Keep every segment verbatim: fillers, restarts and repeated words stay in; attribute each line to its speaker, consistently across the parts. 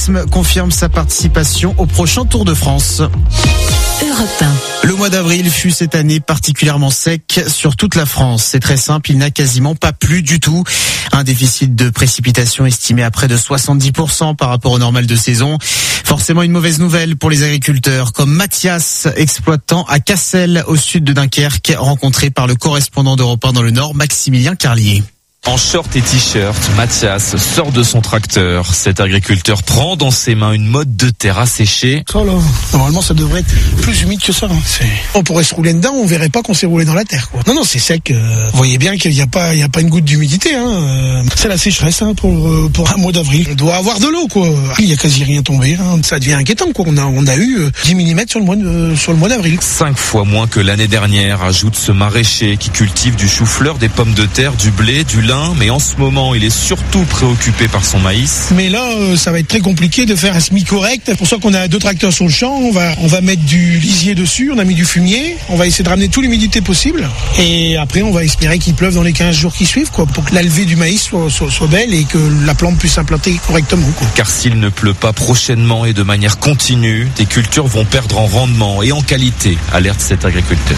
Speaker 1: Tourisme confirme sa participation au prochain Tour de France.
Speaker 2: Europe un.
Speaker 1: Le mois d'avril fut cette année particulièrement sec sur toute la France. C'est très simple, il n'a quasiment pas plu du tout. Un déficit de précipitation estimé à près de soixante-dix pour cent par rapport au normal de saison. Forcément une mauvaise nouvelle pour les agriculteurs comme Mathias, exploitant à Cassel au sud de Dunkerque, rencontré par le correspondant d'Europe un dans le Nord, Maximilien Carlier.
Speaker 3: En short et t-shirt, Mathias sort de son tracteur. Cet agriculteur prend dans ses mains une motte de terre asséchée.
Speaker 4: Ça là, normalement ça devrait être plus humide que ça. Hein. C'est... On pourrait se rouler dedans, on verrait pas qu'on s'est roulé dans la terre. Quoi. Non, non, c'est sec. Euh... Vous voyez bien qu'il n'y a pas, il y a pas une goutte d'humidité. Hein. Euh... C'est la sécheresse hein, pour pour un mois d'avril. On doit avoir de l'eau, quoi. Il y a quasi rien tombé. Hein. Ça devient inquiétant, quoi. On a on a eu euh, dix millimètres sur le mois de, sur le mois d'avril.
Speaker 3: Cinq fois moins que l'année dernière, ajoute ce maraîcher qui cultive du chou-fleur, des pommes de terre, du blé, du lin. Mais en ce moment, il est surtout préoccupé par son maïs.
Speaker 4: Mais là, euh, ça va être très compliqué de faire un semis correct. C'est pour ça qu'on a deux tracteurs sur le champ. On va, on va mettre du lisier dessus. On a mis du fumier. On va essayer de ramener toute l'humidité possible. Et après, on va espérer qu'il pleuve dans les quinze jours qui suivent, quoi, pour que la levée du maïs soit, soit, soit belle et que la plante puisse s'implanter correctement, quoi.
Speaker 3: Car s'il ne pleut pas prochainement et de manière continue, des cultures vont perdre en rendement et en qualité, alerte cet agriculteur.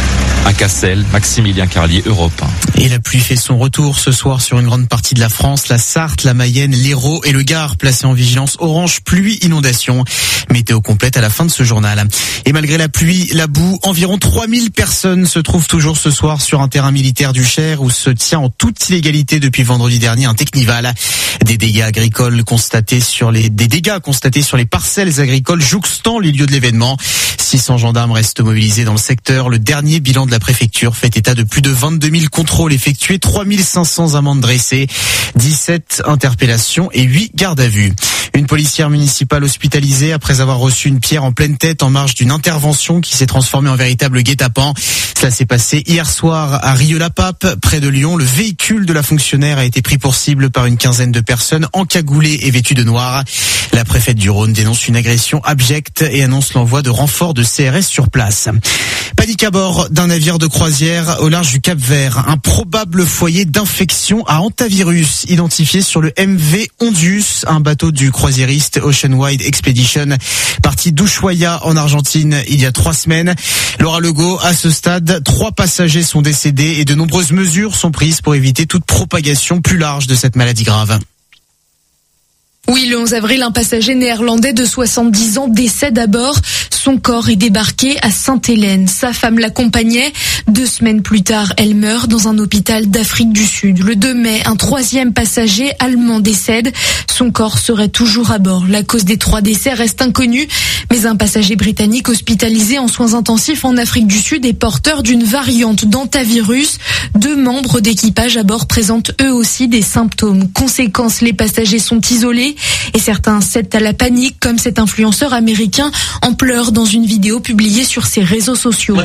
Speaker 3: À Cassel, Maximilien Carlier, Europe un.
Speaker 1: Et la pluie fait son retour ce soir sur une grande partie de la France, la Sarthe, la Mayenne, l'Hérault et le Gard, placés en vigilance orange pluie inondation. Météo complète à la fin de ce journal. Et malgré la pluie, la boue, environ trois mille personnes se trouvent toujours ce soir sur un terrain militaire du Cher où se tient en toute illégalité depuis vendredi dernier un Technival. Des dégâts agricoles constatés sur les, des dégâts constatés sur les parcelles agricoles jouxtant les lieux de l'événement. six cents gendarmes restent mobilisés dans le secteur. Le dernier bilan de la préfecture fait état de plus de vingt-deux mille contrôles effectués, trois mille cinq cents amendes dressées, dix-sept interpellations et huit gardes à vue. Une policière municipale hospitalisée après avoir reçu une pierre en pleine tête en marge d'une intervention qui s'est transformée en véritable guet-apens. Cela s'est passé hier soir à Rieux-la-Pape, près de Lyon. Le véhicule de la fonctionnaire a été pris pour cible par une quinzaine de personnes encagoulées et vêtues de noir. La préfète du Rhône dénonce une agression abjecte et annonce l'envoi de renforts de C R S sur place. Panique à bord d'un navire de croisière au large du Cap-Vert. Un probable foyer d'infection à hantavirus identifié sur le M V Ondius, un bateau du croisiériste Ocean Wide Expedition, parti d'Ushuaia en Argentine il y a trois semaines. Laura Legault, à ce stade, trois passagers sont décédés et de nombreuses mesures sont prises pour éviter toute propagation plus large de cette maladie grave.
Speaker 5: Oui, le onze avril, un passager néerlandais de soixante-dix ans décède à bord. Son corps est débarqué à Sainte-Hélène. Sa femme l'accompagnait. Deux semaines plus tard, elle meurt dans un hôpital d'Afrique du Sud. Le deux mai, un troisième passager allemand décède. Son corps serait toujours à bord. La cause des trois décès reste inconnue. Mais un passager britannique hospitalisé en soins intensifs en Afrique du Sud est porteur d'une variante d'hantavirus. Deux membres d'équipage à bord présentent eux aussi des symptômes. Conséquence, les passagers sont isolés. Et certains cèdent à la panique, comme cet influenceur américain en pleurs dans une vidéo publiée sur ses réseaux sociaux.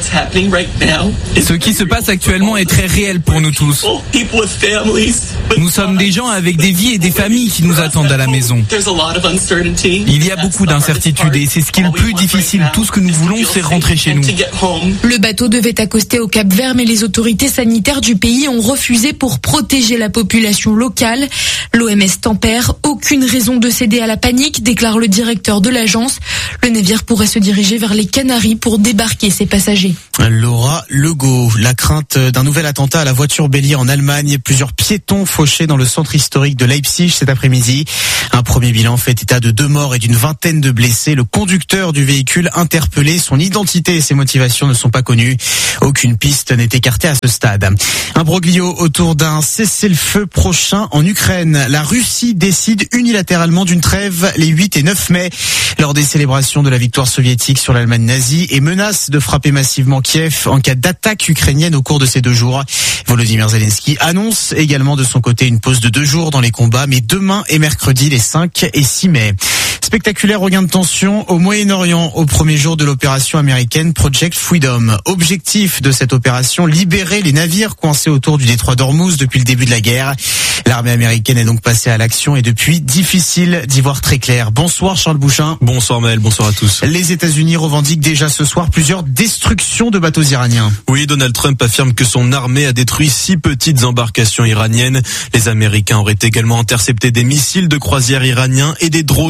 Speaker 6: Ce qui se passe actuellement est très réel pour nous tous. Nous sommes des gens avec des vies et des familles qui nous attendent à la maison. Il y a beaucoup d'incertitudes et c'est ce qui est le plus difficile. Tout ce que nous voulons, c'est rentrer chez nous.
Speaker 5: Le bateau devait accoster au Cap-Vert, mais les autorités sanitaires du pays ont refusé pour protéger la population locale. L'O M S tempère, aucune raison de céder à la panique, déclare le directeur de l'agence. Le navire pourrait se diriger vers les Canaries pour débarquer ses passagers.
Speaker 1: Laura Legault, la crainte d'un nouvel attentat à la voiture bélier en Allemagne. Plusieurs piétons fauchés dans le centre historique de Leipzig cet après-midi. Un premier bilan fait état de deux morts et d'une vingtaine de blessés. Le conducteur du véhicule interpellé, son identité et ses motivations ne sont pas connues. Aucune piste n'est écartée à ce stade. Un broglio autour d'un cessez-le-feu prochain en Ukraine. La Russie décide unilatéralement d'une trêve les huit et neuf mai lors des célébrations de la victoire soviétique sur l'Allemagne nazie et menace de frapper massivement Kiev en cas d'attaque ukrainienne au cours de ces deux jours. Volodymyr Zelensky annonce également de son côté une pause de deux jours dans les combats, mais demain et mercredi les cinq et six mai. Spectaculaire regain de tension au Moyen-Orient au premier jour de l'opération américaine Project Freedom. Objectif de cette opération, libérer les navires coincés autour du détroit d'Ormuz depuis le début de la guerre. L'armée américaine est donc passée à l'action et depuis, difficile d'y voir très clair. Bonsoir Charles Bouchin.
Speaker 7: Bonsoir Maël, bonsoir à tous.
Speaker 1: Les États-Unis revendiquent déjà ce soir plusieurs destructions de bateaux iraniens.
Speaker 7: Oui, Donald Trump affirme que son armée a détruit six petites embarcations iraniennes. Les Américains auraient également intercepté des missiles de croisière iraniens et des drones tirés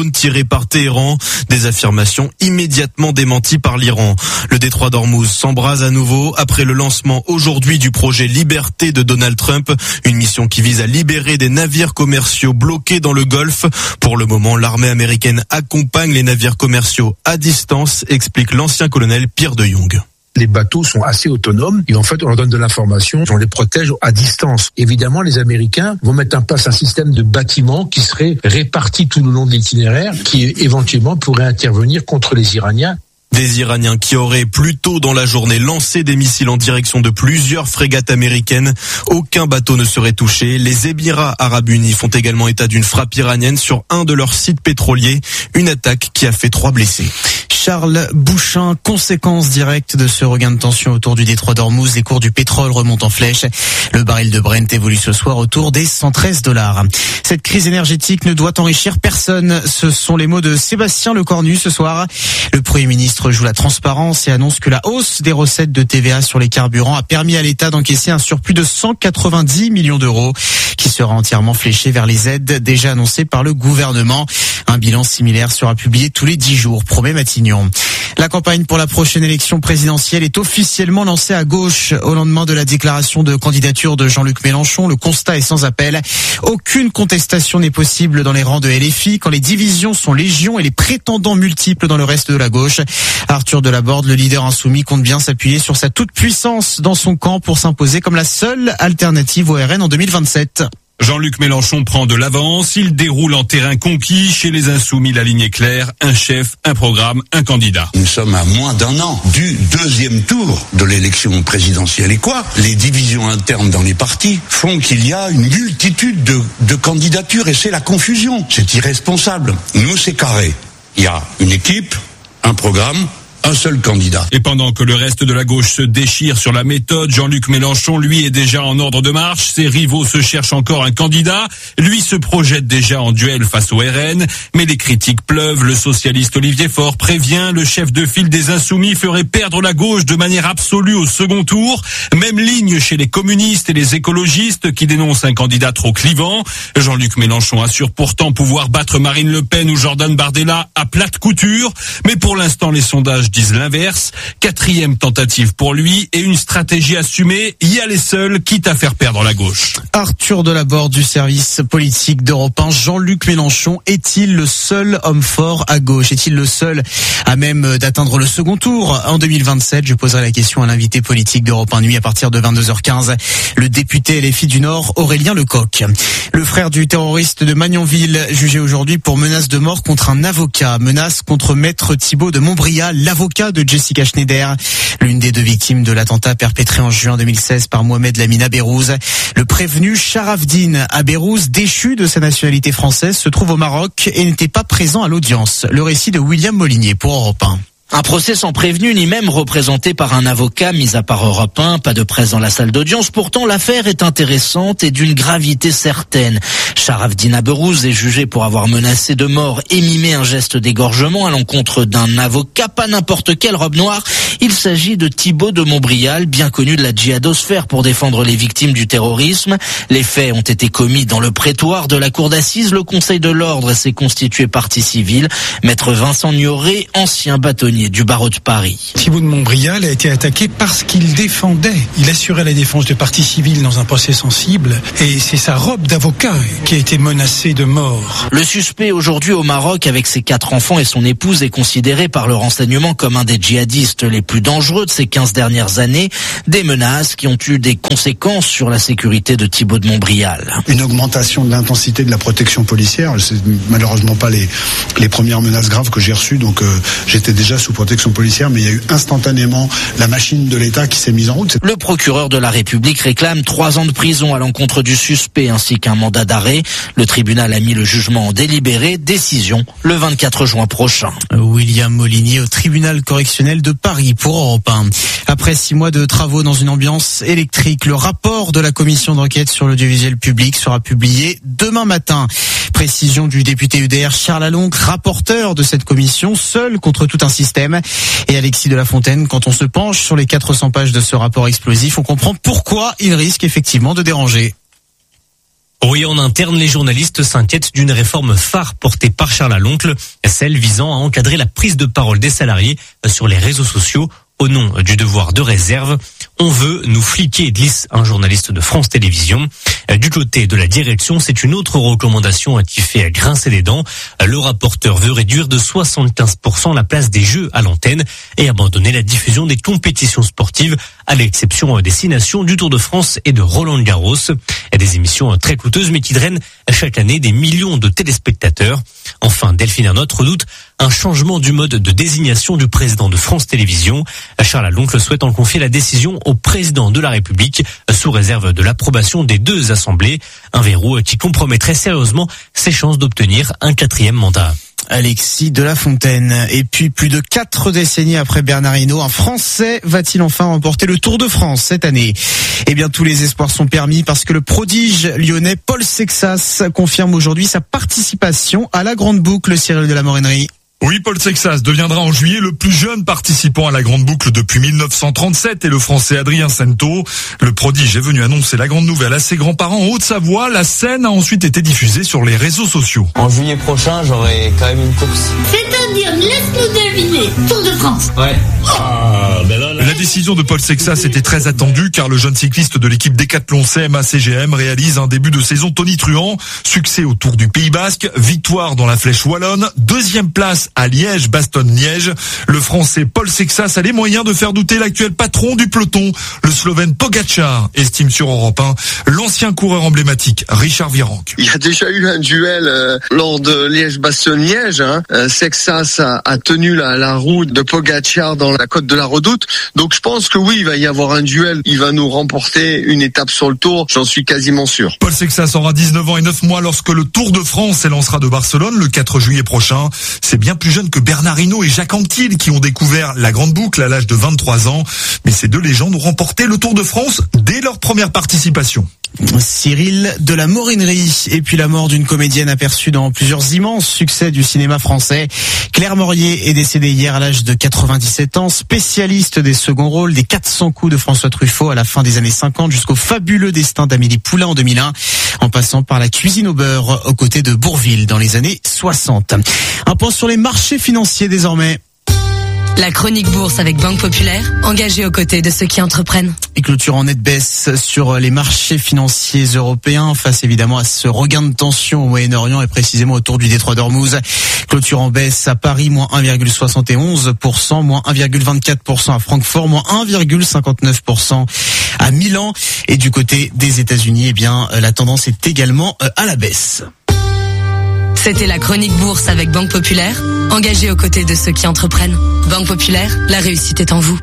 Speaker 7: tiré par Téhéran. Des affirmations immédiatement démenties par l'Iran. Le détroit d'Ormuz s'embrase à nouveau après le lancement aujourd'hui du projet Liberté de Donald Trump, une mission qui vise à libérer des navires commerciaux bloqués dans le Golfe. Pour le moment, l'armée américaine accompagne les navires commerciaux à distance, explique l'ancien colonel Pierre de Jong.
Speaker 8: Les bateaux sont assez autonomes et en fait on leur donne de l'information, on les protège à distance. Évidemment, les Américains vont mettre en place un système de bâtiments qui serait réparti tout le long de l'itinéraire, qui éventuellement pourrait intervenir contre les Iraniens.
Speaker 7: Des Iraniens qui auraient plus tôt dans la journée lancé des missiles en direction de plusieurs frégates américaines. Aucun bateau ne serait touché. Les Émirats Arabes Unis font également état d'une frappe iranienne sur un de leurs sites pétroliers. Une attaque qui a fait trois blessés.
Speaker 1: Charles Bouchin, conséquence directe de ce regain de tension autour du détroit d'Ormuz, les cours du pétrole remontent en flèche. Le baril de Brent évolue ce soir autour des cent treize dollars. Cette crise énergétique ne doit enrichir personne. Ce sont les mots de Sébastien Lecornu ce soir. Le Premier ministre joue la transparence et annonce que la hausse des recettes de T V A sur les carburants a permis à l'État d'encaisser un surplus de cent quatre-vingt-dix millions d'euros qui sera entièrement fléché vers les aides déjà annoncées par le gouvernement. Un bilan similaire sera publié tous les dix jours, promet Matignon. La campagne pour la prochaine élection présidentielle est officiellement lancée à gauche au lendemain de la déclaration de candidature de Jean-Luc Mélenchon. Le constat est sans appel. Aucune contestation n'est possible dans les rangs de L F I quand les divisions sont légion et les prétendants multiples dans le reste de la gauche. Arthur Delaborde, le leader insoumis, compte bien s'appuyer sur sa toute-puissance dans son camp pour s'imposer comme la seule alternative au R N en deux mille vingt-sept.
Speaker 9: Jean-Luc Mélenchon prend de l'avance, il déroule en terrain conquis. Chez les Insoumis, la ligne est claire, un chef, un programme, un candidat.
Speaker 10: Nous sommes à moins d'un an du deuxième tour de l'élection présidentielle. Et quoi ? Les divisions internes dans les partis font qu'il y a une multitude de, de candidatures et c'est la confusion. C'est irresponsable. Nous, c'est carré. Il y a une équipe, un programme, un seul candidat.
Speaker 9: Et pendant que le reste de la gauche se déchire sur la méthode, Jean-Luc Mélenchon, lui, est déjà en ordre de marche. Ses rivaux se cherchent encore un candidat. Lui se projette déjà en duel face au R N. Mais les critiques pleuvent. Le socialiste Olivier Faure prévient, le chef de file des Insoumis ferait perdre la gauche de manière absolue au second tour. Même ligne chez les communistes et les écologistes qui dénoncent un candidat trop clivant. Jean-Luc Mélenchon assure pourtant pouvoir battre Marine Le Pen ou Jordan Bardella à plate couture. Mais pour l'instant, les sondages disent l'inverse. Quatrième tentative pour lui et une stratégie assumée, y aller seul, quitte à faire perdre la gauche.
Speaker 1: Arthur Delaborde du service politique d'Europe un. Jean-Luc Mélenchon est-il le seul homme fort à gauche? Est-il le seul à même d'atteindre le second tour en deux mille vingt-sept? Je poserai la question à l'invité politique d'Europe un Nuit à partir de vingt-deux heures quinze. Le député L F I du Nord, Aurélien Lecoq. Le frère du terroriste de Magnanville, jugé aujourd'hui pour menace de mort contre un avocat. Menace contre maître Thibault de Montbrial, l'avocat de Jessica Schneider, l'une des deux victimes de l'attentat perpétré en juin deux mille seize par Mohamed Lamine Aberouz. Le prévenu Sharafdine Aberouz, déchu de sa nationalité française, se trouve au Maroc et n'était pas présent à l'audience. Le récit de William Molinier pour Europe un.
Speaker 11: Un procès sans prévenu ni même représenté par un avocat, mis à part Europe un, pas de presse dans la salle d'audience. Pourtant, l'affaire est intéressante et d'une gravité certaine. Sharafdine Aberouz est jugé pour avoir menacé de mort et mimé un geste d'égorgement à l'encontre d'un avocat, pas n'importe quelle robe noire. Il s'agit de Thibault de Montbrial, bien connu de la djihadosphère pour défendre les victimes du terrorisme. Les faits ont été commis dans le prétoire de la cour d'assises. Le Conseil de l'ordre s'est constitué partie civile. Maître Vincent Gnoré, ancien bâtonnier du barreau de Paris.
Speaker 12: Thibault de Montbrial a été attaqué parce qu'il défendait. Il assurait la défense de partie civile dans un procès sensible et c'est sa robe d'avocat qui a été menacée de mort.
Speaker 11: Le suspect aujourd'hui au Maroc avec ses quatre enfants et son épouse est considéré par le renseignement comme un des djihadistes les plus dangereux de ces quinze dernières années. Des menaces qui ont eu des conséquences sur la sécurité de Thibault de Montbrial.
Speaker 13: Une augmentation de l'intensité de la protection policière. C'est malheureusement pas les, les premières menaces graves que j'ai reçues, donc euh, j'étais déjà sous protection policière, mais il y a eu instantanément la machine de l'État qui s'est mise en route.
Speaker 11: Le procureur de la République réclame trois ans de prison à l'encontre du suspect ainsi qu'un mandat d'arrêt. Le tribunal a mis le jugement en délibéré. Décision le vingt-quatre juin prochain.
Speaker 1: William Molinier au tribunal correctionnel de Paris pour Europe un. Après six mois de travaux dans une ambiance électrique, le rapport de la commission d'enquête sur l'audiovisuel public sera publié demain matin. Précision du député U D R Charles Alonque, rapporteur de cette commission, seul contre tout un système. Et Alexis de la Fontaine, quand on se penche sur les quatre cents pages de ce rapport explosif, on comprend pourquoi il risque effectivement de déranger.
Speaker 14: Oui, en interne, les journalistes s'inquiètent d'une réforme phare portée par Charles Aloncle, celle visant à encadrer la prise de parole des salariés sur les réseaux sociaux au nom du devoir de réserve. On veut nous fliquer, glisse un journaliste de France Télévisions. Du côté de la direction, c'est une autre recommandation qui fait grincer les dents. Le rapporteur veut réduire de soixante-quinze pour cent la place des jeux à l'antenne et abandonner la diffusion des compétitions sportives, à l'exception des six nations du Tour de France et de Roland-Garros. Des émissions très coûteuses mais qui drainent chaque année des millions de téléspectateurs. Enfin, Delphine Ernotte redoute un changement du mode de désignation du président de France Télévisions. Charles Aloncle souhaite en confier la décision au président de la République sous réserve de l'approbation des deux assemblées. Un verrou qui compromettrait sérieusement ses chances d'obtenir un quatrième mandat.
Speaker 1: Alexis de la Fontaine. Et puis plus de quatre décennies après Bernard Hinault, un Français va-t-il enfin remporter le Tour de France cette année? Eh bien, tous les espoirs sont permis parce que le prodige lyonnais Paul Sexas confirme aujourd'hui sa participation à la Grande Boucle. Cyril de la Morinerie.
Speaker 15: Oui, Paul Sexas deviendra en juillet le plus jeune participant à la Grande Boucle depuis mille neuf cent trente-sept et le Français Adrien Cento. Le prodige est venu annoncer la grande nouvelle à ses grands-parents en Haute-Savoie. La scène a ensuite été diffusée sur les réseaux sociaux.
Speaker 16: En juillet prochain, j'aurai quand même une course.
Speaker 17: C'est-à-dire, laisse-nous deviner, Tour de France.
Speaker 16: Ouais.
Speaker 15: Ah, ben là, là. La décision de Paul Sexas était très attendue car le jeune cycliste de l'équipe Décathlon C M A C G M réalise un début de saison tonitruant. Succès au Tour du Pays Basque, victoire dans la Flèche Wallonne, deuxième place à Liège, Bastogne-Liège. Le Français Paul Sexas a les moyens de faire douter l'actuel patron du peloton, le Slovène Pogačar, estime sur Europe un l'ancien coureur emblématique Richard Virenque.
Speaker 18: Il y a déjà eu un duel euh, lors de Liège-Bastogne-Liège. Hein. Euh, Sexas a, a tenu la, la roue de Pogačar dans la côte de la Redoute. Donc je pense que oui, il va y avoir un duel. Il va nous remporter une étape sur le Tour, j'en suis quasiment sûr.
Speaker 15: Paul Sexas aura dix-neuf ans et neuf mois lorsque le Tour de France s'élancera de Barcelone le quatre juillet prochain. C'est bien plus jeune que Bernard Hinault et Jacques Anquetil qui ont découvert la Grande Boucle à l'âge de vingt-trois ans. Mais ces deux légendes ont remporté le Tour de France dès leur première participation.
Speaker 1: Cyril de la Morinerie. Et puis la mort d'une comédienne aperçue dans plusieurs immenses succès du cinéma français. Claire Morier est décédée hier à l'âge de quatre-vingt-dix-sept ans, spécialiste des seconds rôles, des quatre cents coups de François Truffaut à la fin des années cinquante jusqu'au fabuleux destin d'Amélie Poulain en deux mille un, en passant par La cuisine au beurre aux côtés de Bourvil dans les années soixante. Un point sur les marchés financiers désormais.
Speaker 2: La chronique bourse avec Banque Populaire, engagée aux côtés de ceux qui entreprennent.
Speaker 1: Et clôture en nette baisse sur les marchés financiers européens face évidemment à ce regain de tension au Moyen-Orient et précisément autour du détroit d'Ormuz. Clôture en baisse à Paris, moins un virgule soixante et onze pour cent, moins un virgule vingt-quatre pour cent à Francfort, moins un virgule cinquante-neuf pour cent à Milan. Et du côté des États-Unis, eh bien, la tendance est également à la baisse.
Speaker 2: C'était la chronique bourse avec Banque Populaire, engagée aux côtés de ceux qui entreprennent. Banque Populaire, la réussite est en vous.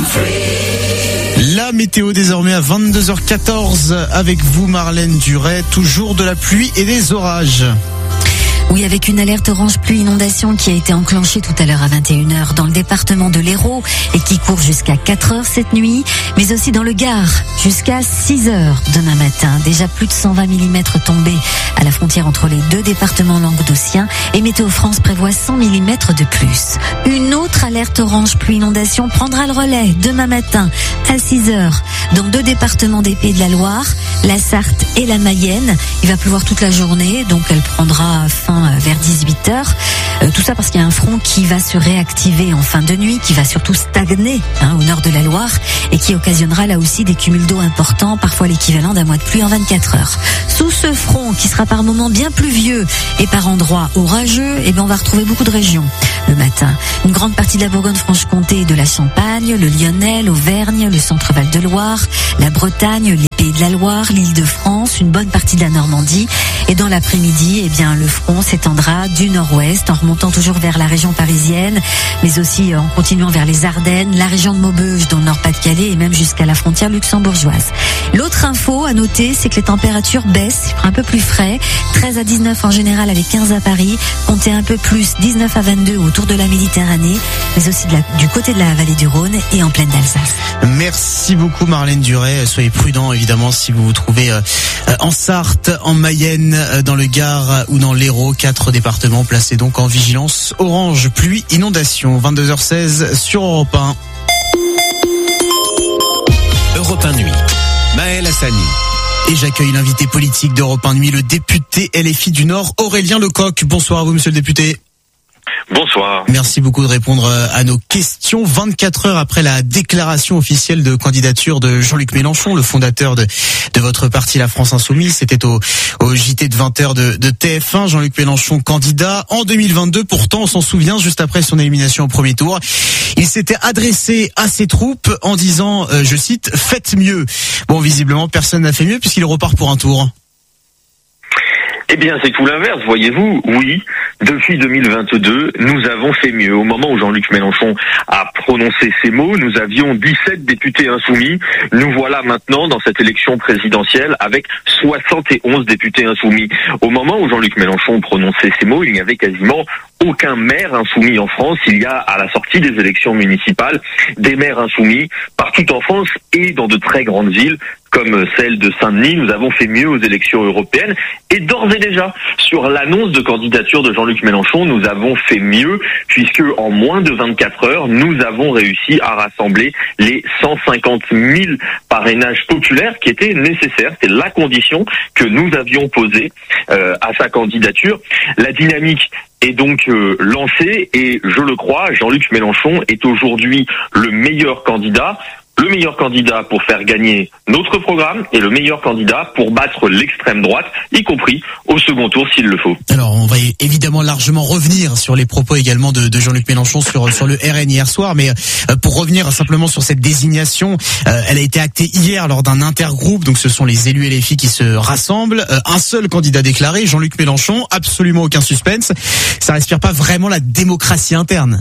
Speaker 1: La météo désormais à vingt-deux heures quatorze avec vous Marlène Duret, toujours de la pluie et des orages.
Speaker 19: Oui, avec une alerte orange pluie inondation qui a été enclenchée tout à l'heure à vingt et une heures dans le département de l'Hérault et qui court jusqu'à quatre heures cette nuit, mais aussi dans le Gard jusqu'à six heures demain matin. Déjà plus de cent vingt millimètres tombés à la frontière entre les deux départements languedociens et Météo France prévoit cent millimètres de plus. Une autre alerte orange pluie inondation prendra le relais demain matin à six heures dans deux départements des Pays de la Loire, la Sarthe et la Mayenne. Il va pleuvoir toute la journée, donc elle prendra fin vers dix-huit heures. Euh, tout ça parce qu'il y a un front qui va se réactiver en fin de nuit, qui va surtout stagner hein, au nord de la Loire et qui occasionnera là aussi des cumuls d'eau importants, parfois l'équivalent d'un mois de pluie en vingt-quatre heures. Sous ce front qui sera par moments bien pluvieux et par endroits orageux, eh bien on va retrouver beaucoup de régions le matin. Une grande partie de la Bourgogne-Franche-Comté et de la Champagne, le Lyonnais, l'Auvergne, le centre-Val de Loire, la Bretagne, les Pays de la Loire, l'Île-de-France, une bonne partie de la Normandie. Et dans l'après-midi, eh bien le front s'étendra du nord-ouest en remontant toujours vers la région parisienne, mais aussi en continuant vers les Ardennes, la région de Maubeuge dans le Nord-Pas-de-Calais et même jusqu'à la frontière luxembourgeoise. L'autre info à noter, c'est que les températures baissent, il fera un peu plus frais, treize à dix-neuf en général avec quinze à Paris, comptez un peu plus, dix-neuf à vingt-deux autour de la Méditerranée, mais aussi de la, du côté de la vallée du Rhône et en plaine d'Alsace.
Speaker 1: Merci beaucoup Marlène Duret, soyez prudents évidemment si vous vous trouvez euh, en Sarthe, en Mayenne, euh, dans le Gard ou dans l'Hérault, quatre départements placés donc en vigilance orange, pluie, inondation. vingt-deux heures seize sur Europe un.
Speaker 20: Europe un Nuit, Maël Hassani.
Speaker 1: Et j'accueille l'invité politique d'Europe un Nuit, le député L F I du Nord, Aurélien Lecoq. Bonsoir à vous, monsieur le député.
Speaker 20: Bonsoir.
Speaker 1: Merci beaucoup de répondre à nos questions. vingt-quatre heures après la déclaration officielle de candidature de Jean-Luc Mélenchon, le fondateur de, de votre parti La France Insoumise, c'était au, au J T de vingt heures de, de T F un. Jean-Luc Mélenchon candidat en deux mille vingt-deux. Pourtant, on s'en souvient, juste après son élimination au premier tour, il s'était adressé à ses troupes en disant, euh, je cite, « Faites mieux ». Bon, visiblement, personne n'a fait mieux puisqu'il repart pour un tour.
Speaker 20: Eh bien, c'est tout l'inverse, voyez-vous. Oui, depuis deux mille vingt-deux, nous avons fait mieux. Au moment où Jean-Luc Mélenchon a prononcé ces mots, nous avions dix-sept députés insoumis. Nous voilà maintenant dans cette élection présidentielle avec soixante et onze députés insoumis. Au moment où Jean-Luc Mélenchon prononçait ces mots, il n'y avait quasiment aucun maire insoumis en France. Il y a, à la sortie des élections municipales, des maires insoumis partout en France et dans de très grandes villes, comme celle de Saint-Denis. Nous avons fait mieux aux élections européennes. Et d'ores et déjà, sur l'annonce de candidature de Jean-Luc Mélenchon, nous avons fait mieux, puisque en moins de vingt-quatre heures, nous avons réussi à rassembler les cent cinquante mille parrainages populaires qui étaient nécessaires. C'est la condition que nous avions posée euh, à sa candidature. La dynamique est donc euh, lancée et je le crois, Jean-Luc Mélenchon est aujourd'hui le meilleur candidat. Le meilleur candidat pour faire gagner notre programme et le meilleur candidat pour battre l'extrême droite, y compris au second tour s'il le faut.
Speaker 1: Alors, on va évidemment largement revenir sur les propos également de, de Jean-Luc Mélenchon sur, sur le R N hier soir, mais euh, pour revenir simplement sur cette désignation, euh, elle a été actée hier lors d'un intergroupe, donc ce sont les élus L F I qui se rassemblent. Euh, un seul candidat déclaré, Jean-Luc Mélenchon, absolument aucun suspense. Ça respire pas vraiment la démocratie interne.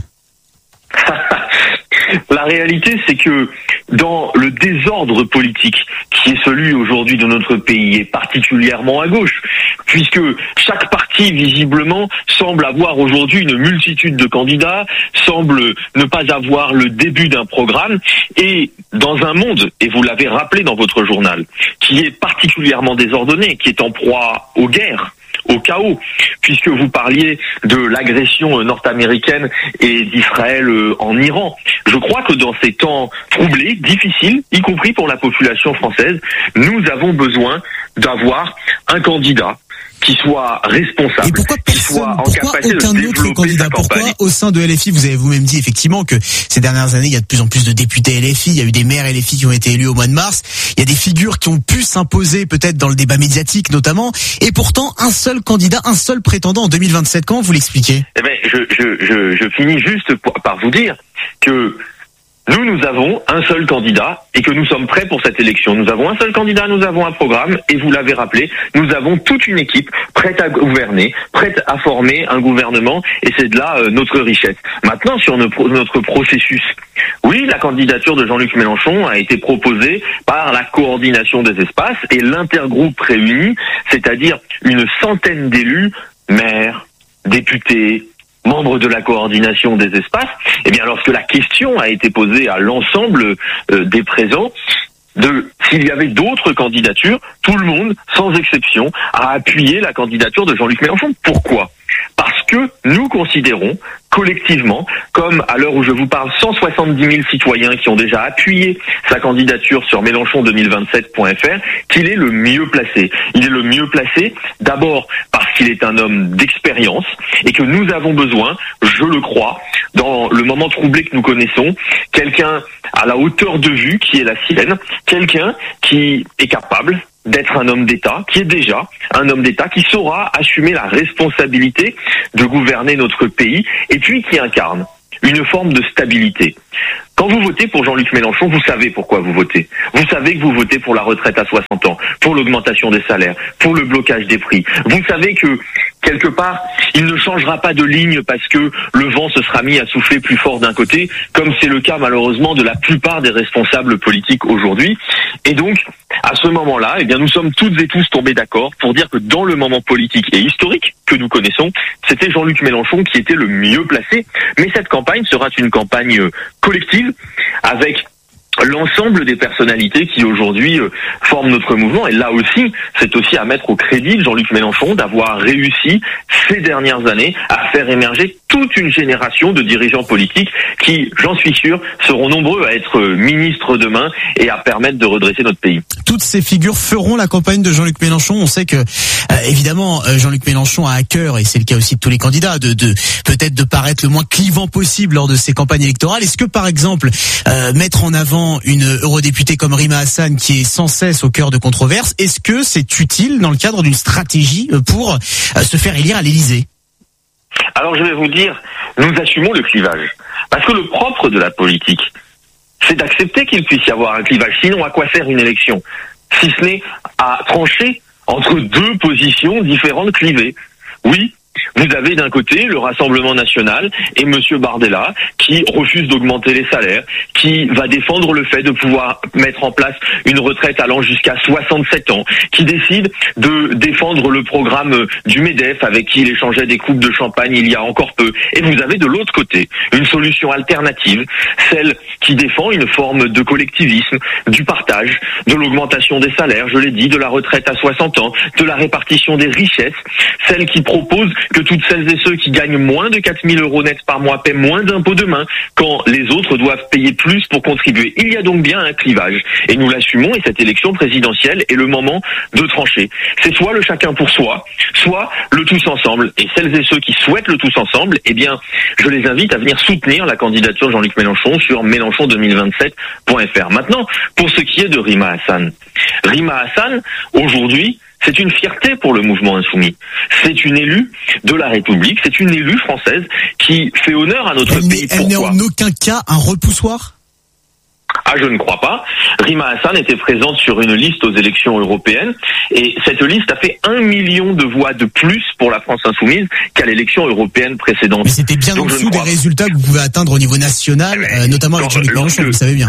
Speaker 20: La réalité, c'est que dans le désordre politique qui est celui aujourd'hui de notre pays, et particulièrement à gauche, puisque chaque parti, visiblement, semble avoir aujourd'hui une multitude de candidats, semble ne pas avoir le début d'un programme, et dans un monde, et vous l'avez rappelé dans votre journal, qui est particulièrement désordonné, qui est en proie aux guerres, au chaos, puisque vous parliez de l'agression nord-américaine et d'Israël en Iran. Je crois que dans ces temps troublés, difficiles, y compris pour la population française, nous avons besoin d'avoir un candidat qui soit responsable,
Speaker 1: et pourquoi
Speaker 20: qui soit en
Speaker 1: pourquoi
Speaker 20: capacité
Speaker 1: aucun
Speaker 20: de
Speaker 1: autre candidat? Pourquoi au sein de L F I, vous avez vous-même dit effectivement que ces dernières années, il y a de plus en plus de députés L F I, il y a eu des maires L F I qui ont été élus au mois de mars, il y a des figures qui ont pu s'imposer peut-être dans le débat médiatique notamment, et pourtant un seul candidat, un seul prétendant en deux mille vingt-sept. Comment vous l'expliquez?
Speaker 20: Eh ben, je, je, je, je finis juste pour, par vous dire que nous, nous avons un seul candidat et que nous sommes prêts pour cette élection. Nous avons un seul candidat, nous avons un programme et vous l'avez rappelé, nous avons toute une équipe prête à gouverner, prête à former un gouvernement et c'est de là euh, notre richesse. Maintenant, sur notre, notre processus, oui, la candidature de Jean-Luc Mélenchon a été proposée par la coordination des espaces et l'intergroupe réuni, c'est-à-dire une centaine d'élus, maires, députés, membres de la coordination des espaces, eh bien, lorsque la question a été posée à l'ensemble euh, des présents, de s'il y avait d'autres candidatures, tout le monde, sans exception, a appuyé la candidature de Jean-Luc Mélenchon. Pourquoi ? Parce que nous considérons collectivement, comme à l'heure où je vous parle, cent soixante-dix mille citoyens qui ont déjà appuyé sa candidature sur Mélenchon deux mille vingt-sept point F R, qu'il est le mieux placé. Il est le mieux placé d'abord parce qu'il est un homme d'expérience et que nous avons besoin, je le crois, dans le moment troublé que nous connaissons, quelqu'un à la hauteur de vue qui est la sienne, quelqu'un qui est capable d'être un homme d'État, qui est déjà un homme d'État, qui saura assumer la responsabilité de gouverner notre pays, et puis qui incarne une forme de stabilité. Quand vous votez pour Jean-Luc Mélenchon, vous savez pourquoi vous votez. Vous savez que vous votez pour la retraite à soixante ans, pour l'augmentation des salaires, pour le blocage des prix. Vous savez que, quelque part, il ne changera pas de ligne parce que le vent se sera mis à souffler plus fort d'un côté, comme c'est le cas malheureusement de la plupart des responsables politiques aujourd'hui. Et donc, à ce moment-là, eh bien, nous sommes toutes et tous tombés d'accord pour dire que dans le moment politique et historique que nous connaissons, c'était Jean-Luc Mélenchon qui était le mieux placé. Mais cette campagne sera une campagne collective avec l'ensemble des personnalités qui aujourd'hui euh, forment notre mouvement. Et là aussi, c'est aussi à mettre au crédit de Jean-Luc Mélenchon d'avoir réussi ces dernières années à faire émerger toute une génération de dirigeants politiques qui, j'en suis sûr, seront nombreux à être ministres demain et à permettre de redresser notre pays.
Speaker 1: Toutes ces figures feront la campagne de Jean-Luc Mélenchon. On sait que, euh, évidemment, euh, Jean-Luc Mélenchon a à cœur, et c'est le cas aussi de tous les candidats, de, de peut-être de paraître le moins clivant possible lors de ces campagnes électorales. Est-ce que, par exemple, euh, mettre en avant une eurodéputée comme Rima Hassan qui est sans cesse au cœur de controverses, est-ce que c'est utile dans le cadre d'une stratégie pour se faire élire à l'Élysée?
Speaker 20: Alors je vais vous dire, nous assumons le clivage. Parce que le propre de la politique, c'est d'accepter qu'il puisse y avoir un clivage. Sinon, à quoi sert une élection? Si ce n'est à trancher entre deux positions différentes clivées. Oui, vous avez d'un côté le Rassemblement national et Monsieur Bardella qui refuse d'augmenter les salaires, qui va défendre le fait de pouvoir mettre en place une retraite allant jusqu'à soixante-sept ans, qui décide de défendre le programme du MEDEF avec qui il échangeait des coupes de champagne il y a encore peu. Et vous avez de l'autre côté une solution alternative, celle qui défend une forme de collectivisme, du partage, de l'augmentation des salaires, je l'ai dit, de la retraite à soixante ans, de la répartition des richesses, celle qui propose que toutes celles et ceux qui gagnent moins de quatre mille euros net par mois paient moins d'impôts demain, quand les autres doivent payer plus pour contribuer. Il y a donc bien un clivage, et nous l'assumons, et cette élection présidentielle est le moment de trancher. C'est soit le chacun pour soi, soit le tous ensemble. Et celles et ceux qui souhaitent le tous ensemble, eh bien, je les invite à venir soutenir la candidature de Jean-Luc Mélenchon sur mélenchon deux mille vingt-sept point f r. Maintenant, pour ce qui est de Rima Hassan. Rima Hassan, aujourd'hui, c'est une fierté pour le mouvement insoumis. C'est une élue de la République, c'est une élue française qui fait honneur à notre
Speaker 1: elle
Speaker 20: pays.
Speaker 1: Elle n'est en aucun cas un repoussoir ?
Speaker 20: Ah, je ne crois pas. Rima Hassan était présente sur une liste aux élections européennes et cette liste a fait un million de voix de plus pour la France insoumise qu'à l'élection européenne précédente.
Speaker 1: Mais c'était bien en dessous des résultats que vous pouvez atteindre au niveau national, euh, notamment avec Jean-Luc Mélenchon, vous le savez bien.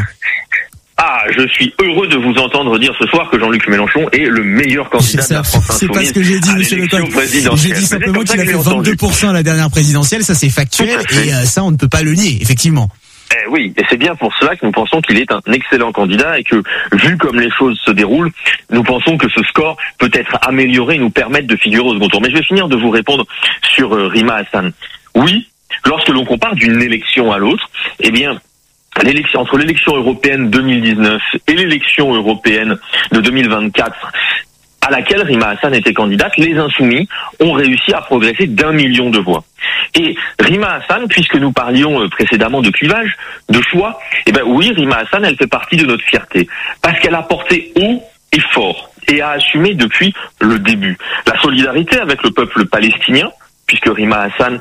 Speaker 20: Ah, je suis heureux de vous entendre dire ce soir que Jean-Luc Mélenchon est le meilleur candidat de la France insoumise.
Speaker 1: C'est pas ce que j'ai dit, monsieur Lecoq. J'ai dit simplement qu'il a fait vingt-deux pour cent à la dernière présidentielle, ça c'est factuel, et euh, ça on ne peut pas le nier, effectivement.
Speaker 20: Eh oui, et c'est bien pour cela que nous pensons qu'il est un excellent candidat et que, vu comme les choses se déroulent, nous pensons que ce score peut être amélioré et nous permettre de figurer au second tour. Mais je vais finir de vous répondre sur euh, Rima Hassan. Oui, lorsque l'on compare d'une élection à l'autre, eh bien, l'élection, entre l'élection européenne deux mille dix-neuf et l'élection européenne de deux mille vingt-quatre, à laquelle Rima Hassan était candidate, les Insoumis ont réussi à progresser d'un million de voix. Et Rima Hassan, puisque nous parlions précédemment de clivage, de choix, eh ben oui, Rima Hassan, elle fait partie de notre fierté, parce qu'elle a porté haut et fort, et a assumé depuis le début la solidarité avec le peuple palestinien, puisque Rima Hassan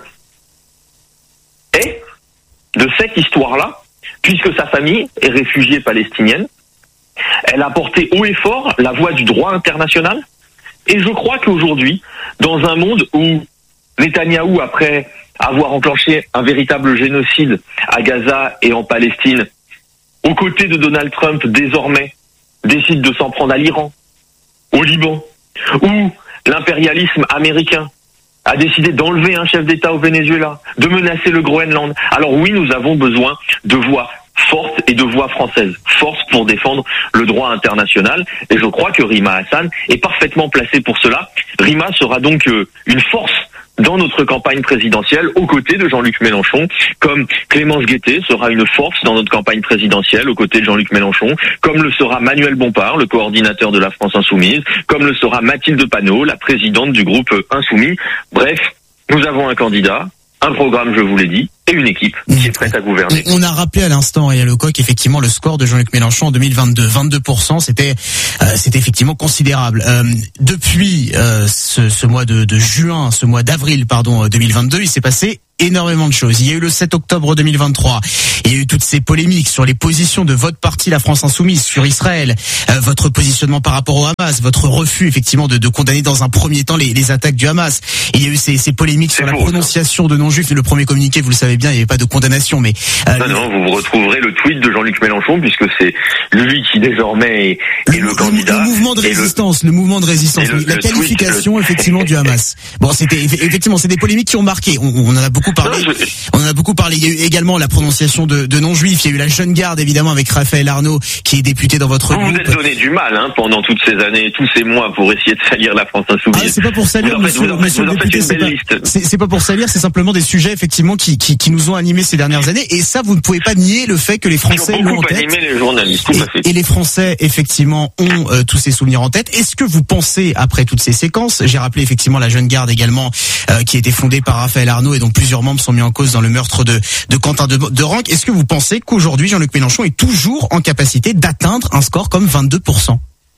Speaker 20: est de cette histoire-là, puisque sa famille est réfugiée palestinienne. Elle a porté haut et fort la voix du droit international. Et je crois qu'aujourd'hui, dans un monde où Netanyahou, après avoir enclenché un véritable génocide à Gaza et en Palestine, aux côtés de Donald Trump, désormais, décide de s'en prendre à l'Iran, au Liban, où l'impérialisme américain a décidé d'enlever un chef d'État au Venezuela, de menacer le Groenland. Alors oui, nous avons besoin de voix fortes et de voix françaises fortes pour défendre le droit international. Et je crois que Rima Hassan est parfaitement placée pour cela. Rima sera donc euh, une force dans notre campagne présidentielle, aux côtés de Jean-Luc Mélenchon, comme Clémence Guettet sera une force dans notre campagne présidentielle, aux côtés de Jean-Luc Mélenchon, comme le sera Manuel Bompard, le coordinateur de la France Insoumise, comme le sera Mathilde Panot, la présidente du groupe Insoumis. Bref, nous avons un candidat, un programme, je vous l'ai dit, et une équipe qui est prête à gouverner.
Speaker 1: On a rappelé à l'instant, Ariel Lecoq, effectivement, le score de Jean-Luc Mélenchon en deux mille vingt-deux. vingt-deux pour cent, c'était euh, c'était effectivement considérable. Euh, depuis euh, ce, ce mois de, de juin, ce mois d'avril, pardon, deux mille vingt-deux, il s'est passé énormément de choses. Il y a eu le sept octobre deux mille vingt-trois. Il y a eu toutes ces polémiques sur les positions de votre parti, la France Insoumise, sur Israël, euh, votre positionnement par rapport au Hamas, votre refus effectivement de, de condamner dans un premier temps les, les attaques du Hamas. Il y a eu ces, ces polémiques sur la prononciation de non-juifs. Le premier communiqué, vous le savez bien, il n'y avait pas de condamnation, mais
Speaker 20: euh, non, non, vous retrouverez le tweet de Jean-Luc Mélenchon, puisque c'est lui qui désormais est, est le, le candidat.
Speaker 1: Le mouvement de résistance, le, le mouvement de résistance, le, la le qualification tweet, effectivement du Hamas. Bon, c'était effectivement, c'est des polémiques qui ont marqué. On, on en a beaucoup beaucoup parlé. Non, je... On en a beaucoup parlé. Il y a eu également la prononciation de, de non-juifs. Il y a eu la jeune garde, évidemment, avec Raphaël Arnaud, qui est député dans votre
Speaker 20: vous
Speaker 1: groupe.
Speaker 20: Vous êtes donné du mal, hein, pendant toutes ces années, tous ces mois, pour essayer de salir la France insoumise.
Speaker 1: Ah, c'est pas pour salir,
Speaker 20: vous
Speaker 1: monsieur,
Speaker 20: vous en,
Speaker 1: monsieur
Speaker 20: vous
Speaker 1: le député. C'est pas, c'est, c'est pas pour salir, c'est simplement des sujets, effectivement, qui, qui, qui nous ont animés ces dernières années. Et ça, vous ne pouvez pas nier le fait que les Français l'ont en tête.
Speaker 20: Animé les journalistes, tout
Speaker 1: et,
Speaker 20: à fait.
Speaker 1: Et les Français, effectivement, ont euh, tous ces souvenirs en tête. Est-ce que vous pensez, après toutes ces séquences, j'ai rappelé effectivement la jeune garde également, euh, qui a été fondée par Raphaël Arnaud et dont plusieurs membres sont mis en cause dans le meurtre de, de Quentin de, de Ranc. Est-ce que vous pensez qu'aujourd'hui, Jean-Luc Mélenchon est toujours en capacité d'atteindre un score comme vingt-deux pour cent?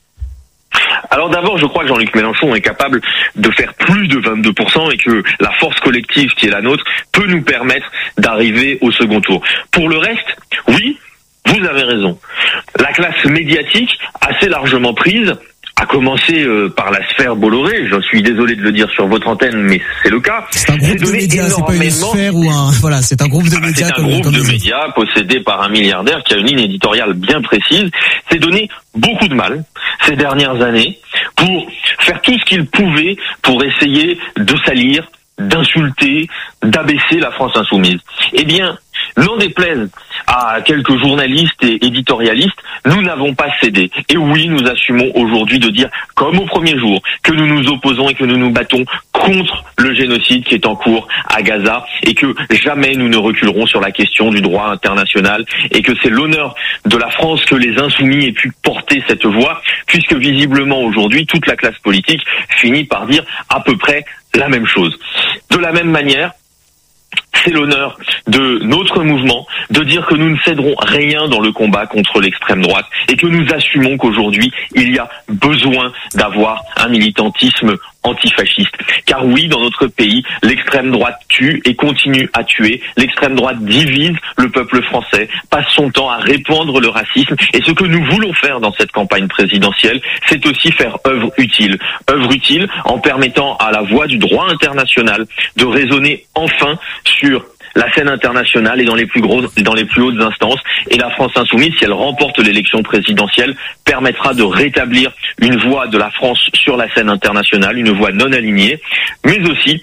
Speaker 20: Alors d'abord, je crois que Jean-Luc Mélenchon est capable de faire plus de vingt-deux pour cent et que la force collective qui est la nôtre peut nous permettre d'arriver au second tour. Pour le reste, oui, vous avez raison. La classe médiatique, assez largement prise, à commencer euh, par la sphère Bolloré, je suis désolé de le dire sur votre antenne, mais c'est le cas.
Speaker 1: C'est un groupe de médias, c'est pas une sphère ou un... Voilà, c'est un groupe de médias.
Speaker 20: C'est un groupe de médias possédé par un milliardaire qui a une ligne éditoriale bien précise. C'est donné beaucoup de mal ces dernières années pour faire tout ce qu'il pouvait pour essayer de salir, d'insulter, d'abaisser la France insoumise. Eh bien, n'en déplaise à quelques journalistes et éditorialistes, nous n'avons pas cédé. Et oui, nous assumons aujourd'hui de dire, comme au premier jour, que nous nous opposons et que nous nous battons contre le génocide qui est en cours à Gaza et que jamais nous ne reculerons sur la question du droit international et que c'est l'honneur de la France que les insoumis aient pu porter cette voix, puisque visiblement aujourd'hui, toute la classe politique finit par dire à peu près la même chose. De la même manière, c'est l'honneur de notre mouvement de dire que nous ne céderons rien dans le combat contre l'extrême droite et que nous assumons qu'aujourd'hui, il y a besoin d'avoir un militantisme antifasciste. Car oui, dans notre pays, l'extrême droite tue et continue à tuer. L'extrême droite divise le peuple français, passe son temps à répandre le racisme. Et ce que nous voulons faire dans cette campagne présidentielle, c'est aussi faire œuvre utile. Œuvre utile en permettant à la voix du droit international de résonner enfin sur la scène internationale et dans les plus grosses, dans les plus hautes instances. Et la France insoumise, si elle remporte l'élection présidentielle, permettra de rétablir une voix de la France sur la scène internationale, une voix non alignée, mais aussi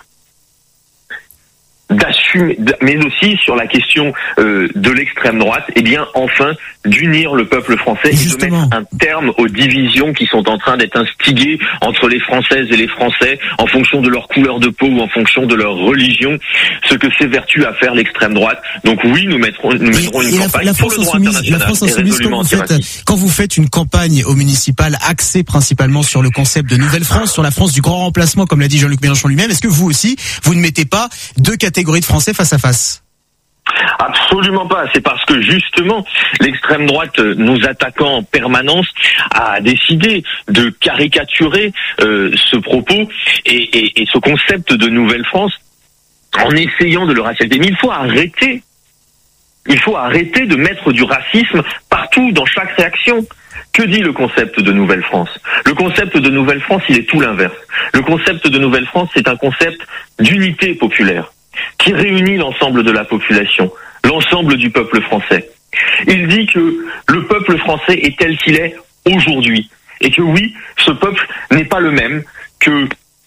Speaker 20: d'assumer, mais aussi sur la question euh, de l'extrême droite, et eh bien enfin d'unir le peuple français et, et de mettre un terme aux divisions qui sont en train d'être instiguées entre les Françaises et les Français en fonction de leur couleur de peau ou en fonction de leur religion, ce que s'évertue à faire l'extrême droite. Donc oui, nous mettrons, nous mettrons une
Speaker 1: la,
Speaker 20: campagne
Speaker 1: la
Speaker 20: pour le droit
Speaker 1: insoumise,
Speaker 20: international
Speaker 1: la France insoumise,
Speaker 20: et résolument
Speaker 1: quand vous, faites, quand vous faites une campagne au municipal axée principalement sur le concept de Nouvelle-France, sur la France du grand remplacement, comme l'a dit Jean-Luc Mélenchon lui-même, est-ce que vous aussi, vous ne mettez pas deux catégories de Français face à face?
Speaker 20: Absolument pas. C'est parce que justement l'extrême droite, nous attaquant en permanence, a décidé de caricaturer euh, ce propos et, et, et ce concept de Nouvelle-France en essayant de le racialiser. Mais il faut arrêter. Il faut arrêter de mettre du racisme partout, dans chaque réaction. Que dit le concept de Nouvelle-France? Le concept de Nouvelle-France, il est tout l'inverse. Le concept de Nouvelle-France, c'est un concept d'unité populaire qui réunit l'ensemble de la population, l'ensemble du peuple français. Il dit que le peuple français est tel qu'il est aujourd'hui, et que oui, ce peuple n'est pas le même que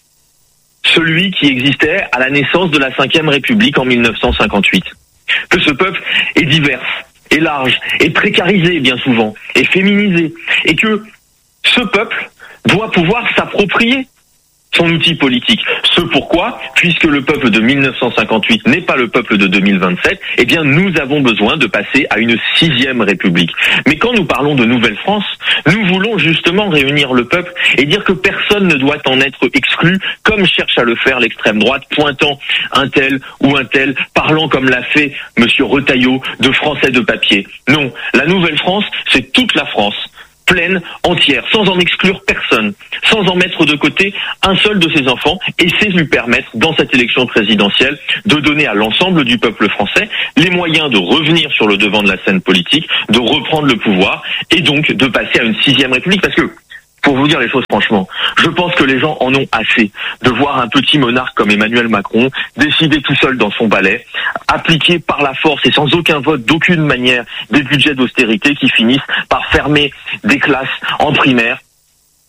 Speaker 20: celui qui existait à la naissance de la cinquième République en mille neuf cent cinquante-huit. Que ce peuple est divers, est large, est précarisé bien souvent, est féminisé, et que ce peuple doit pouvoir s'approprier son outil politique. Ce pourquoi, puisque le peuple de mille neuf cent cinquante-huit n'est pas le peuple de deux mille vingt-sept, eh bien nous avons besoin de passer à une sixième République. Mais quand nous parlons de Nouvelle-France, nous voulons justement réunir le peuple et dire que personne ne doit en être exclu, comme cherche à le faire l'extrême droite, pointant un tel ou un tel, parlant comme l'a fait Monsieur Retailleau de Français de papier. Non, la Nouvelle-France, c'est toute la France, pleine, entière, sans en exclure personne, sans en mettre de côté un seul de ses enfants, et c'est lui permettre, dans cette élection présidentielle, de donner à l'ensemble du peuple français les moyens de revenir sur le devant de la scène politique, de reprendre le pouvoir, et donc de passer à une sixième République, parce que, pour vous dire les choses franchement, je pense que les gens en ont assez de voir un petit monarque comme Emmanuel Macron décider tout seul dans son palais, appliquer par la force et sans aucun vote d'aucune manière des budgets d'austérité qui finissent par fermer des classes en primaire,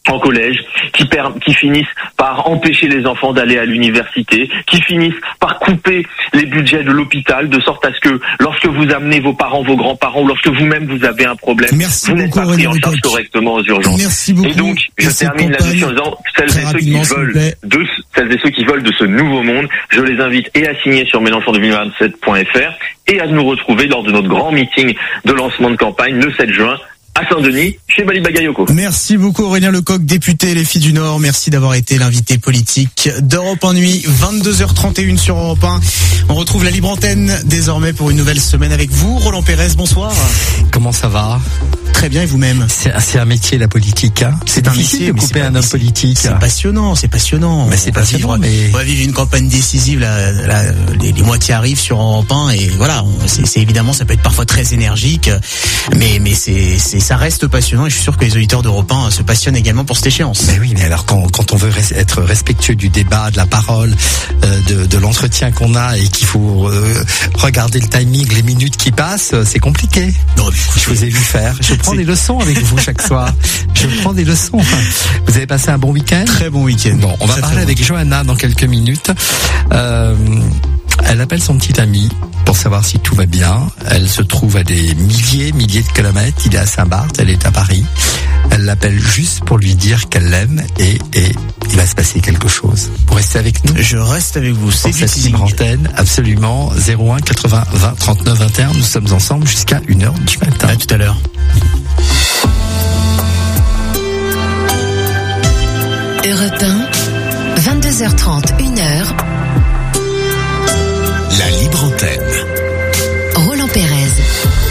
Speaker 20: en collège, qui, per, qui finissent par empêcher les enfants d'aller à l'université, qui finissent par couper les budgets de l'hôpital, de sorte à ce que lorsque vous amenez vos parents, vos grands-parents, ou lorsque vous-même vous avez un problème,
Speaker 1: Merci
Speaker 20: vous n'êtes pas pris en charge correctement aux urgences.
Speaker 1: Merci beaucoup.
Speaker 20: Et donc, je
Speaker 1: Et
Speaker 20: termine là-dessus en disant, celles et ceux qui veulent de, celles et ceux qui veulent de ce nouveau monde, je les invite et à signer sur mélenchon deux mille vingt-sept point f r et à nous retrouver lors de notre grand meeting de lancement de campagne le sept juin à Saint-Denis, chez Bali Bagayoko.
Speaker 1: Merci beaucoup Aurélien Lecoq, député Les Filles du Nord. Merci d'avoir été l'invité politique d'Europe un Nuit, vingt-deux heures trente et une sur Europe un. On retrouve la libre antenne désormais pour une nouvelle semaine avec vous. Roland Pérez, bonsoir.
Speaker 21: Comment ça va?
Speaker 1: Très bien, et vous-même?
Speaker 21: C'est, c'est un métier, la politique. Hein.
Speaker 1: C'est,
Speaker 21: c'est
Speaker 1: un
Speaker 21: difficile
Speaker 1: métier
Speaker 21: de couper un homme politique.
Speaker 1: C'est passionnant, c'est passionnant.
Speaker 21: Mais c'est
Speaker 1: on
Speaker 21: passionnant.
Speaker 1: Va vivre,
Speaker 21: mais...
Speaker 1: on va vivre une campagne décisive. Là, là, les, les mois qui arrivent sur Europe un, et voilà, on, c'est, c'est évidemment, ça peut être parfois très énergique, mais mais c'est, c'est ça reste passionnant. Et je suis sûr que les auditeurs d'Europe un se passionnent également pour cette échéance.
Speaker 21: Mais oui, mais alors quand quand on veut res- être respectueux du débat, de la parole, euh, de, de l'entretien qu'on a, et qu'il faut euh, regarder le timing, les minutes qui passent, c'est compliqué.
Speaker 1: Non, mais
Speaker 21: je vous ai vu faire. Je prends
Speaker 1: c'est...
Speaker 21: des leçons avec vous chaque soir. Je prends des leçons. Vous avez passé un bon week-end?
Speaker 1: Très bon week-end.
Speaker 21: Bon, on va
Speaker 1: très,
Speaker 21: parler
Speaker 1: très
Speaker 21: avec
Speaker 1: bon.
Speaker 21: Johanna dans quelques minutes. Euh, elle appelle son petit ami pour savoir si tout va bien. Elle se trouve à des milliers, milliers de kilomètres. Il est à Saint-Barth, elle est à Paris. Elle l'appelle juste pour lui dire qu'elle l'aime et, et il va se passer quelque chose. Vous restez avec nous?
Speaker 1: Je reste avec vous. C'est
Speaker 21: cette libre antenne, absolument. zéro un quatre-vingts vingt trente-neuf vingt et un. Nous sommes ensemble jusqu'à une heure du matin.
Speaker 1: À tout à l'heure.
Speaker 2: Europe un, vingt-deux heures trente, une heure.